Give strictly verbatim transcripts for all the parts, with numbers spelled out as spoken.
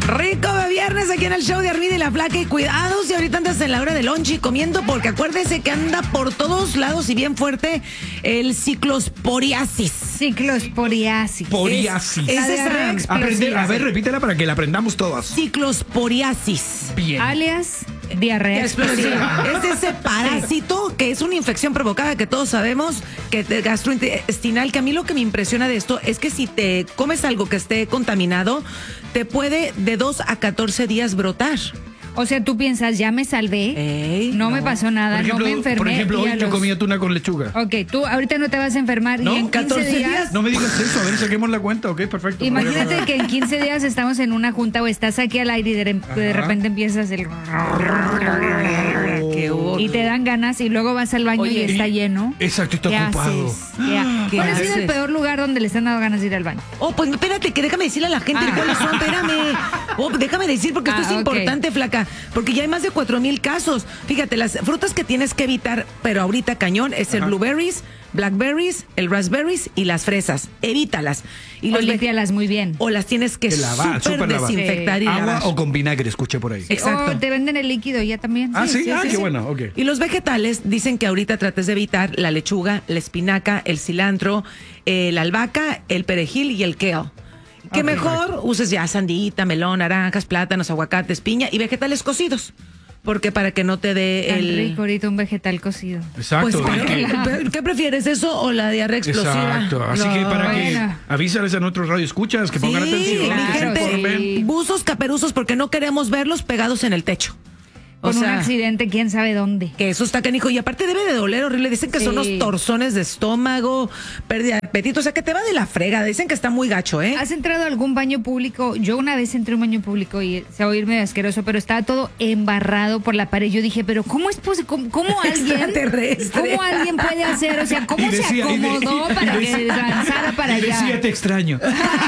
Rico de viernes aquí en el show de Armida y la Flaca. Y cuidado si ahorita andas en la hora de lunch y comiendo, porque acuérdese que anda por todos lados y bien fuerte el ciclosporiasis. Ciclosporiasis. Poriasis. Es, es esa Aprende, a ver, repítela para que la aprendamos todas. Ciclosporiasis. Bien. Alias diarrea explosiva. Es ese parásito que es una infección provocada que todos sabemos, que te- gastrointestinal, que a mí lo que me impresiona de esto es que si te comes algo que esté contaminado, te puede de dos a catorce días brotar. O sea, tú piensas, ya me salvé, Ey, no, no. me pasó nada, Por ejemplo, no me enfermé. por ejemplo y hoy a yo los- comí tuna con lechuga. Ok, tú ahorita no te vas a enfermar ¿No? y en quince catorce días... días. No me digas eso, a ver, saquemos la cuenta, ok, perfecto. Imagínate que en quince días estamos en una junta o estás aquí al aire y de, de Ajá. repente empiezas el... Qué horror. Y te dan ganas y luego vas al baño Oye, y está y- lleno. Exacto, está ¿Qué ocupado. haces? ¿Qué, ha- ¿Qué ¿Cuál ha sido el haces? peor lugar donde les han dado ganas de ir al baño? Oh, pues espérate, que déjame decirle a la gente Ah. cuáles son, espérame. Oh, déjame decir, porque esto Ah, es ok. importante, Flaca, porque ya hay más de cuatro mil casos. Fíjate, las frutas que tienes que evitar, pero ahorita cañón, es el Ajá. blueberries, blackberries, el raspberries y las fresas. Evítalas. Y O los ve- límpialas muy bien. o las tienes que Que lavar, súper súper lavar. desinfectar y Agua lavar. o con vinagre, escuché por ahí. Sí. exacto. O te venden el líquido ya también. Ah, sí, ah, sí, qué sí. bueno, ok. Y los vegetales dicen que ahorita trates de evitar la lechuga, la espinaca, el cilantro, eh, la albahaca, el perejil y el kale. Que Ok. mejor uses ya sandita, melón, naranjas, plátanos, aguacates, piña y vegetales cocidos. Porque para que no te dé Tan el... rico ahorita un vegetal cocido. Exacto. Pues, es que- ¿qué, qué prefieres, eso o la diarrea explosiva? Exacto. Así que para que Bueno. avísales a nuestros radioescuchas que pongan Sí, atención. mi claro, que se gente, informen. buzos caperuzos porque no queremos verlos pegados en el techo. O Con un sea, accidente, quién sabe dónde. que eso está canijo. Y aparte debe de doler horrible. Dicen que son Sí. unos torzones de estómago, pérdida de apetito. O sea, que te va de la frega. Dicen que está muy gacho, ¿eh? ¿Has entrado a algún baño público? Yo una vez entré a un baño público y se va a oír medio asqueroso, pero estaba todo embarrado por la pared. Yo dije, pero ¿cómo es posible? ¿Cómo, cómo alguien? Extraterrestre. ¿Cómo alguien puede hacer? O sea, ¿cómo Y decía- se y de- acomodó y para decía- que lanzara para Y allá? decía, te extraño.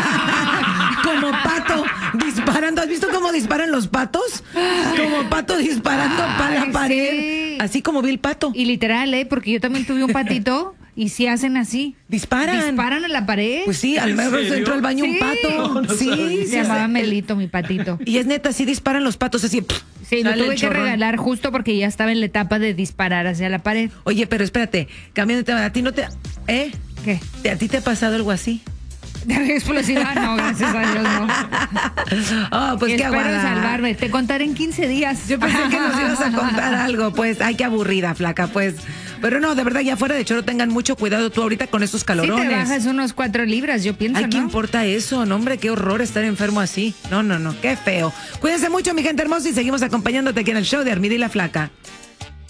Como pato disparando. ¿Has visto cómo disparan los patos? Como pato disparando para la Ay, pared. sí. Así como vi el pato. Y literal, ¿eh? Porque yo también tuve un patito y sí hacen así. Disparan. Disparan a la pared. Pues sí, al ¿En menos serio? entró al baño un Sí. pato. No, no sí, sabía. sí, Se llamaba el- Melito, mi patito. Y es neta, sí disparan los patos así. pff, Sí, lo sale tuve el que chorrón. regalar justo porque ya estaba en la etapa de disparar hacia la pared. Oye, pero espérate, cambiando de tema, a ti no te... ¿Eh? ¿Qué? ¿A ti te ha pasado algo así? ¿De explosiva? No, gracias a Dios, no. Oh, pues qué Espero aguada. salvarme. Te contaré en quince días. Yo pensé que nos ibas a contar algo, pues. Ay, qué aburrida, Flaca, pues. Pero no, de verdad, ya fuera de choro, tengan mucho cuidado tú ahorita con estos Si calorones. te bajas unos cuatro libras, yo pienso, Ay, ¿qué ¿no? importa eso? No, hombre, qué horror estar enfermo así. No, no, no, qué feo. Cuídense mucho, mi gente hermosa, y seguimos acompañándote aquí en el show de Armida y la Flaca.